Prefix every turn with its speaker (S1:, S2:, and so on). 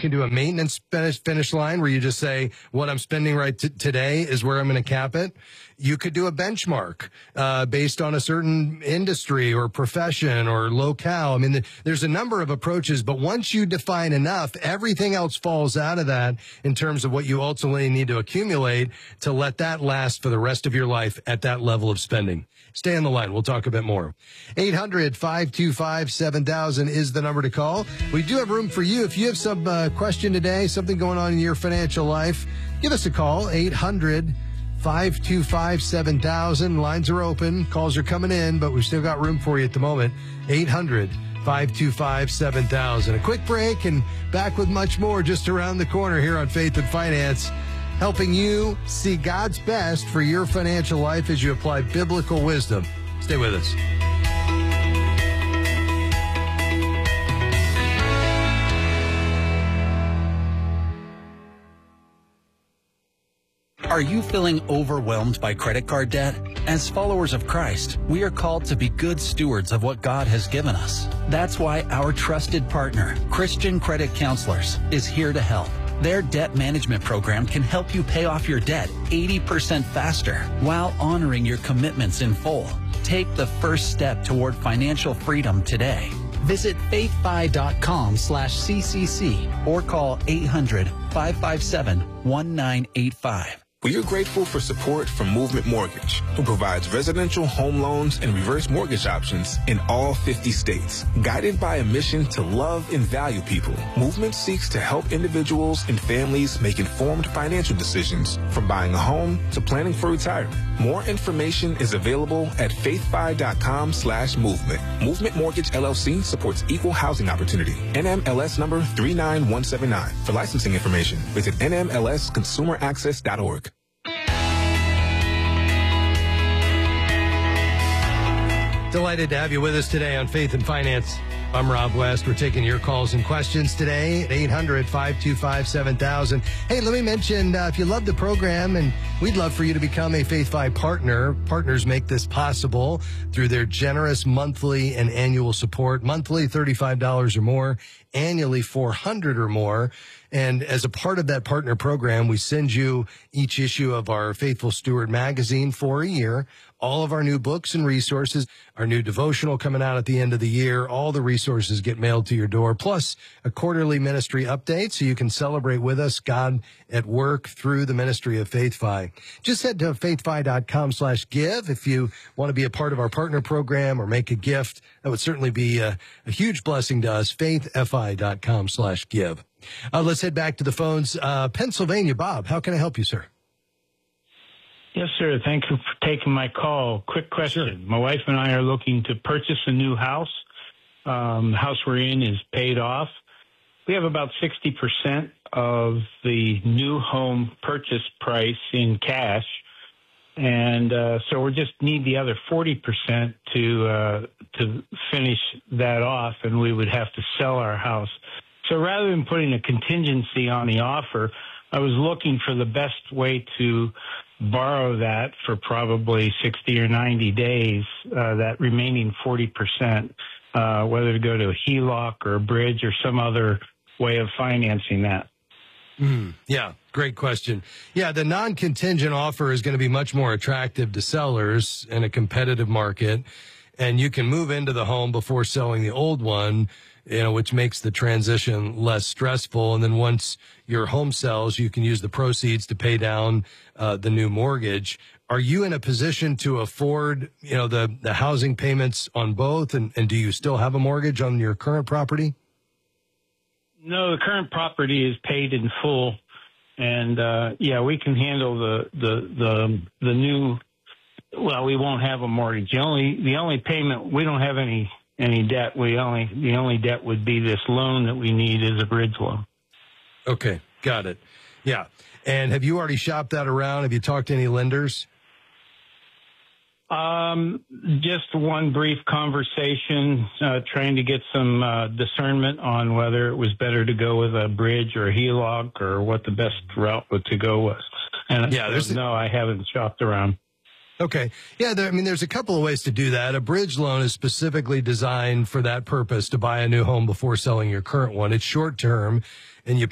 S1: can do a maintenance finish line where you just say, what I'm spending today is where I'm going to cap it. You could do a benchmark based on a certain industry or profession or locale. I mean, there's a number of approaches, but once you define enough, everything else falls out of that in terms of what you ultimately need to accumulate to let that last for the rest of your life at that level of spending. Stay on the line. We'll talk a bit more. 800-525-7000 is the number to call. We do have room for you. If you have some question today, something going on in your financial life, give us a call, 800-525-7000. Lines are open. Calls are coming in, but we've still got room for you at the moment. 800-525-7000. A quick break and back with much more just around the corner here on Faith and Finance, helping you see God's best for your financial life as you apply biblical wisdom. Stay with us.
S2: Are you feeling overwhelmed by credit card debt? As followers of Christ, we are called to be good stewards of what God has given us. That's why our trusted partner, Christian Credit Counselors, is here to help. Their debt management program can help you pay off your debt 80% faster while honoring your commitments in full. Take the first step toward financial freedom today. Visit faithfi.com/CCC or call 800-557-1985.
S3: We are grateful for support from Movement Mortgage, who provides residential home loans and reverse mortgage options in all 50 states. Guided by a mission to love and value people, Movement seeks to help individuals and families make informed financial decisions, from buying a home to planning for retirement. More information is available at faithfi.com/movement. Movement Mortgage LLC supports equal housing opportunity. NMLS number 39179. For licensing information, visit nmlsconsumeraccess.org.
S1: Delighted to have you with us today on Faith and Finance. I'm Rob West. We're taking your calls and questions today at 800-525-7000. Hey, let me mention, if you love the program, and we'd love for you to become a FaithFi partner. Partners make this possible through their generous monthly and annual support. Monthly, $35 or more. Annually, $400 or more. And as a part of that partner program, we send you each issue of our Faithful Steward magazine for a year. All of our new books and resources, our new devotional coming out at the end of the year, all the resources get mailed to your door, plus a quarterly ministry update so you can celebrate with us God at work through the ministry of FaithFi. Just head to faithfi.com/give if you want to be a part of our partner program or make a gift. That would certainly be a huge blessing to us. faithfi.com/give. Let's head back to the phones. Pennsylvania, Bob, how can I help you, sir?
S4: Yes, sir. Thank you for taking my call. Quick question. Sure. My wife and I are looking to purchase a new house. The house we're in is paid off. We have about 60% of the new home purchase price in cash. And so we just need the other 40% to finish that off, and we would have to sell our house. So rather than putting a contingency on the offer, I was looking for the best way to borrow that for probably 60 or 90 days, that remaining 40%, whether to go to a HELOC or a bridge or some other way of financing that.
S1: Yeah, great question. Yeah, the non-contingent offer is going to be much more attractive to sellers in a competitive market, and you can move into the home before selling the old one, which makes the transition less stressful. And then once your home sells, you can use the proceeds to pay down the new mortgage. Are you in a position to afford, the housing payments on both? And do you still have a mortgage on your current property?
S4: No, the current property is paid in full. And, we can handle the new, well, we won't have a mortgage. The only payment, we don't have any debt. The only debt would be this loan that we need is a bridge loan.
S1: Okay, got it. Yeah. And have you already shopped that around? Have you talked to any lenders?
S4: Just one brief conversation, trying to get some discernment on whether it was better to go with a bridge or a HELOC or what the best route to go was. And no, I haven't shopped around.
S1: Okay. Yeah, there's a couple of ways to do that. A bridge loan is specifically designed for that purpose, to buy a new home before selling your current one. It's short term, and you